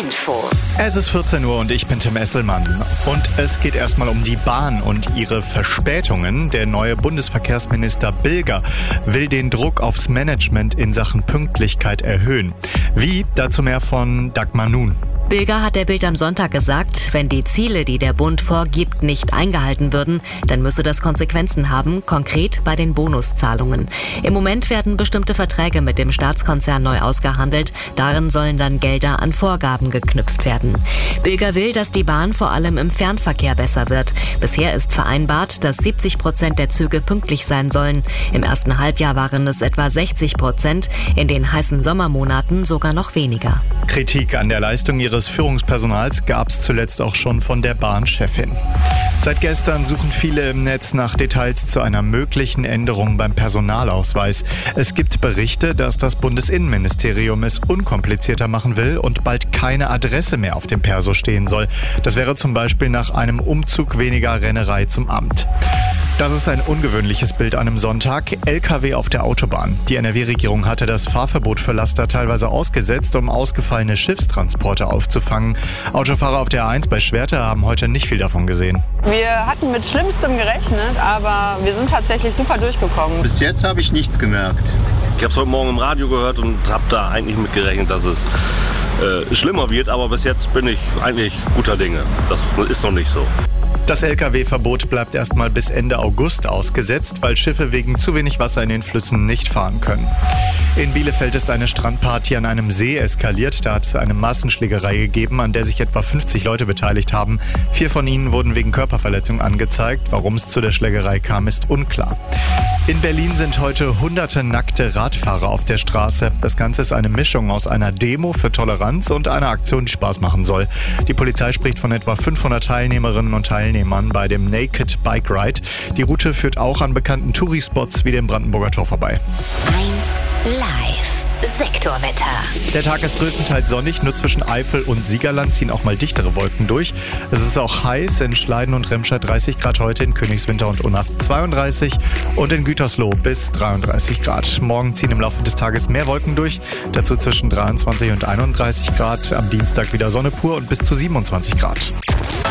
Info. Es ist 14 Uhr und ich bin Tim Esselmann. Und es geht erstmal um die Bahn und ihre Verspätungen. Der neue Bundesverkehrsminister Bilger will den Druck aufs Management in Sachen Pünktlichkeit erhöhen. Wie? Dazu mehr von Dagmar Nun. Bilger hat der Bild am Sonntag gesagt, wenn die Ziele, die der Bund vorgibt, nicht eingehalten würden, dann müsse das Konsequenzen haben, konkret bei den Bonuszahlungen. Im Moment werden bestimmte Verträge mit dem Staatskonzern neu ausgehandelt. Darin sollen dann Gelder an Vorgaben geknüpft werden. Bilger will, dass die Bahn vor allem im Fernverkehr besser wird. Bisher ist vereinbart, dass 70% der Züge pünktlich sein sollen. Im ersten Halbjahr waren es etwa 60%, in den heißen Sommermonaten sogar noch weniger. Kritik an der Leistung ihres Führungspersonals gab es zuletzt auch schon von der Bahnchefin. Seit gestern suchen viele im Netz nach Details zu einer möglichen Änderung beim Personalausweis. Es gibt Berichte, dass das Bundesinnenministerium es unkomplizierter machen will und bald keine Adresse mehr auf dem Perso stehen soll. Das wäre zum Beispiel nach einem Umzug weniger Rennerei zum Amt. Das ist ein ungewöhnliches Bild an einem Sonntag. LKW auf der Autobahn. Die NRW-Regierung hatte das Fahrverbot für Laster teilweise ausgesetzt, um ausgefallene Schiffstransporte aufzufangen. Autofahrer auf der A1 bei Schwerte haben heute nicht viel davon gesehen. Wir hatten mit Schlimmstem gerechnet, aber wir sind tatsächlich super durchgekommen. Bis jetzt habe ich nichts gemerkt. Ich habe es heute Morgen im Radio gehört und habe da eigentlich mit gerechnet, dass es schlimmer wird. Aber bis jetzt bin ich eigentlich guter Dinge. Das ist noch nicht so. Das Lkw-Verbot bleibt erstmal bis Ende August ausgesetzt, weil Schiffe wegen zu wenig Wasser in den Flüssen nicht fahren können. In Bielefeld ist eine Strandparty an einem See eskaliert. Da hat es eine Massenschlägerei gegeben, an der sich etwa 50 Leute beteiligt haben. 4 von ihnen wurden wegen Körperverletzung angezeigt. Warum es zu der Schlägerei kam, ist unklar. In Berlin sind heute hunderte nackte Radfahrer auf der Straße. Das Ganze ist eine Mischung aus einer Demo für Toleranz und einer Aktion, die Spaß machen soll. Die Polizei spricht von etwa 500 Teilnehmerinnen und Teilnehmern bei dem Naked Bike Ride. Die Route führt auch an bekannten Tourispots wie dem Brandenburger Tor vorbei. 1 Live. Sektorwetter. Der Tag ist größtenteils sonnig, nur zwischen Eifel und Siegerland ziehen auch mal dichtere Wolken durch. Es ist auch heiß, in Schleiden und Remscheid 30 Grad heute, in Königswinter und Unna 32 und in Gütersloh bis 33 Grad. Morgen ziehen im Laufe des Tages mehr Wolken durch, dazu zwischen 23 und 31 Grad. Am Dienstag wieder Sonne pur und bis zu 27 Grad.